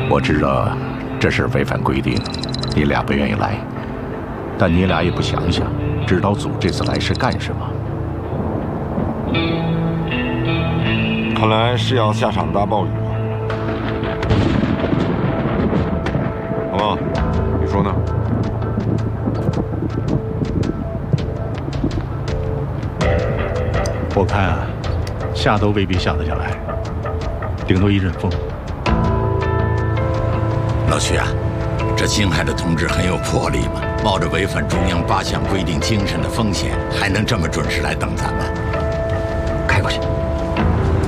我知道这事违反规定，你俩不愿意来，但你俩也不想想，指导组这次来是干什么？ 看来是要下场大暴雨了。老王，你说呢？ 我看啊，下都未必下得下来，顶多一阵风。 老徐啊，这青海的同志很有魄力嘛，冒着违反中央8项规定精神的风险，还能这么准时来等咱们。